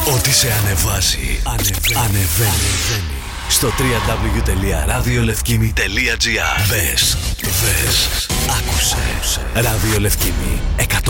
Ό,τι σε ανεβάζει, ανεβαίνει. Στο www.radiolefkimi.gr. Δες, άκουσε. Ράδιο Λευκήμη 100,3.